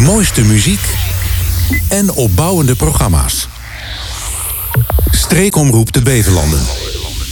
mooiste muziek en opbouwende programma's. Streekomroep de Beverlanden.